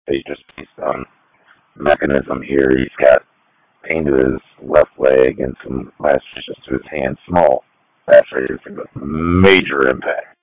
just based on mechanism here. He's got pain to his left leg and some lacerations to his hand. Small lacerations, but major impact.